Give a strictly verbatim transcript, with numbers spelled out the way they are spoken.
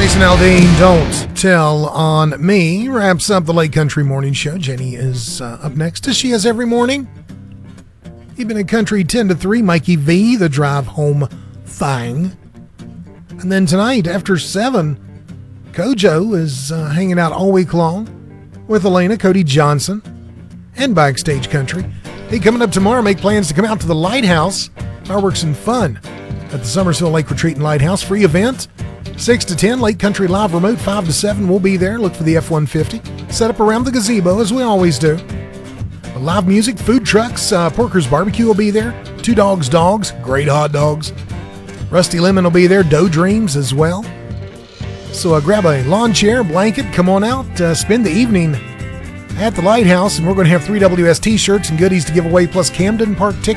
Jason Aldean, Don't Tell on Me, wraps up the Late Country Morning Show. Jenny is uh, up next, as she is every morning. Even in country ten to three, Mikey V, the drive home thing. And then tonight, after seven, Kojo is uh, hanging out all week long with Elena, Cody Johnson, and Backstage Country. Hey, coming up tomorrow, make plans to come out to the Lighthouse. Fireworks and fun at the Summersville Lake Retreat and Lighthouse. Free event, six to ten, Lake Country Live Remote, five to seven. We'll be there. Look for the F one fifty. Set up around the gazebo, as we always do. Live music, food trucks, uh, Porker's Barbecue will be there. Two Dogs Dogs, great hot dogs. Rusty Lemon will be there. Dough Dreams as well. So uh, grab a lawn chair, blanket, come on out, uh, spend the evening at the Lighthouse, and we're going to have three W S t-shirts and goodies to give away, plus Camden Park tickets.